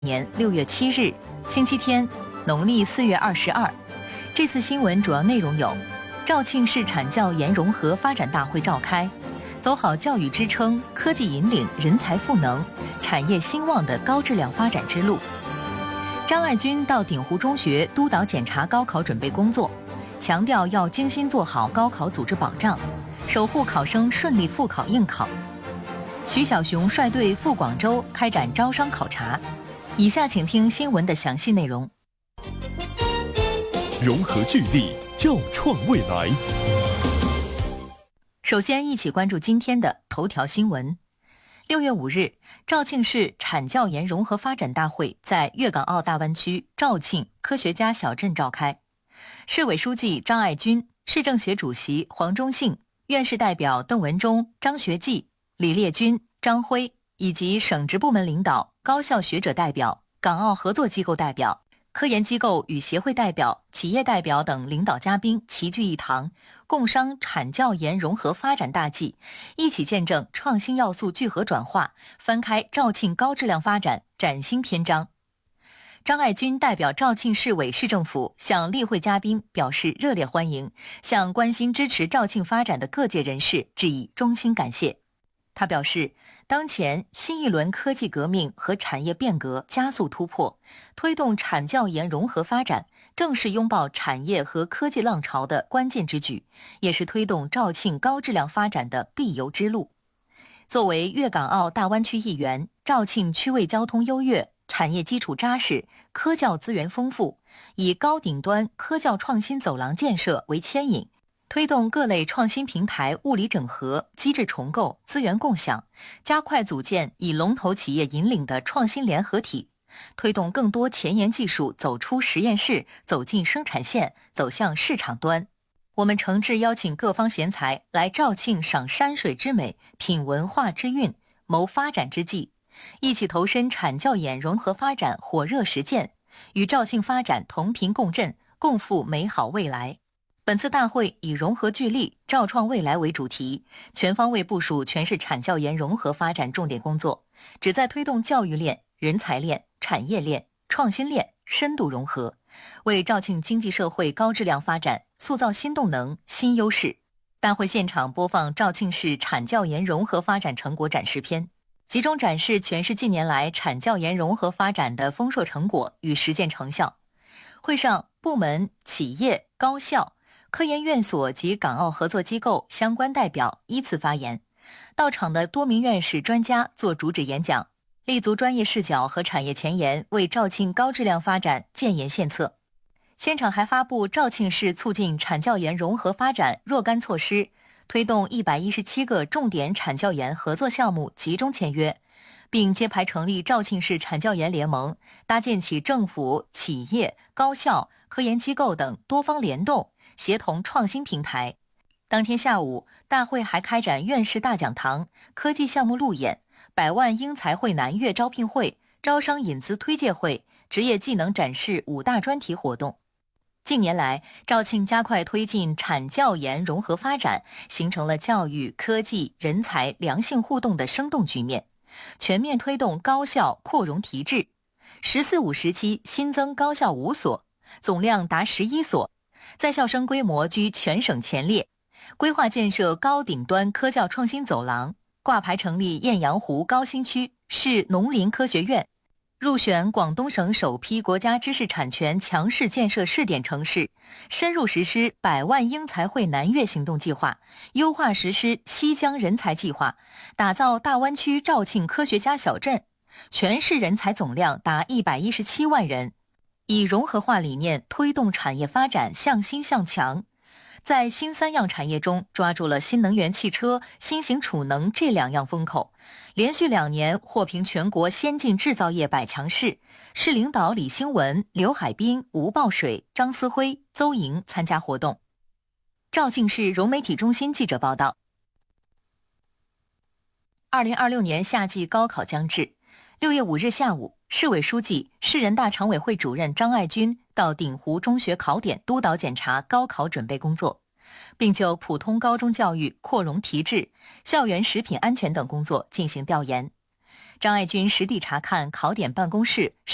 年6月7日，星期天，农历4月22。这次新闻主要内容有：肇庆市产教研融合发展大会召开，走好教育支撑、科技引领、人才赋能、产业兴旺的高质量发展之路。张爱军到鼎湖中学督导检查高考准备工作，强调要精心做好高考组织保障，守护考生顺利复考应考。徐小熊率队赴广州开展招商考察。以下请听新闻的详细内容。 融合聚力，肇创未来。 首先，一起关注今天的头条新闻。6月5日，肇庆市产教研融合发展大会在粤港澳大湾区肇庆科学家小镇召开。市委书记张爱军、市政协主席黄忠信、院士代表邓文忠、张学济、李烈军、张辉以及省直部门领导、高校学者代表、港澳合作机构代表、科研机构与协会代表、企业代表等领导嘉宾齐聚一堂，共商产教研融合发展大计，一起见证创新要素聚合转化，翻开肇庆高质量发展崭新篇章。张爱军代表肇庆市委市政府向例会嘉宾表示热烈欢迎，向关心支持肇庆发展的各界人士致以衷心感谢。他表示，当前新一轮科技革命和产业变革加速突破，推动产教研融合发展，正是拥抱产业和科技浪潮的关键之举，也是推动肇庆高质量发展的必由之路。作为粤港澳大湾区一员，肇庆区位交通优越，产业基础扎实，科教资源丰富，以高顶端科教创新走廊建设为牵引，推动各类创新平台物理整合、机制重构、资源共享，加快组建以龙头企业引领的创新联合体，推动更多前沿技术走出实验室，走进生产线，走向市场端。我们诚挚邀请各方贤才来肇庆赏山水之美，品文化之韵，谋发展之际，一起投身产教研融合发展火热实践，与肇庆发展同频共振，共赴美好未来。本次大会以融合聚力、肇创未来为主题，全方位部署全市产教研融合发展重点工作，旨在推动教育链、人才链、产业链、创新链深度融合，为肇庆经济社会高质量发展塑造新动能、新优势。大会现场播放肇庆市产教研融合发展成果展示片，集中展示全市近年来产教研融合发展的丰硕成果与实践成效。会上，部门、企业、高校、科研院所及港澳合作机构相关代表依次发言，到场的多名院士专家做主旨演讲，立足专业视角和产业前沿，为肇庆高质量发展建言献策。现场还发布肇庆市促进产教研融合发展若干措施，推动117个重点产教研合作项目集中签约，并揭牌成立肇庆市产教研联盟，搭建起政府、企业、高校、科研机构等多方联动协同创新平台。当天下午，大会还开展院士大讲堂、科技项目路演、100万英才会南粤招聘会、招商引资推介会、职业技能展示5大专题活动。近年来，肇庆加快推进产教研融合发展，形成了教育、科技、人才良性互动的生动局面，全面推动高校扩容提质，“14-5”时期新增高校5所，总量达11所，在校生规模居全省前列，规划建设高顶端科教创新走廊，挂牌成立雁阳湖高新区市农林科学院，入选广东省首批国家知识产权强势建设试点城市，深入实施100万英才会南粤行动计划，优化实施西江人才计划，打造大湾区肇庆科学家小镇，全市人才总量达117万人，以融合化理念推动产业发展向新向强。在新3样产业中，抓住了新能源汽车、新型储能这2样风口，连续2年获评全国先进制造业100强市。市领导李兴文、刘海滨、吴报水、张思辉、邹莹参加活动。肇庆市融媒体中心记者报道。2026年夏季高考将至，6月5日下午，市委书记、市人大常委会主任张爱军到鼎湖中学考点督导检查高考准备工作，并就普通高中教育扩容提质、校园食品安全等工作进行调研。张爱军实地查看考点办公室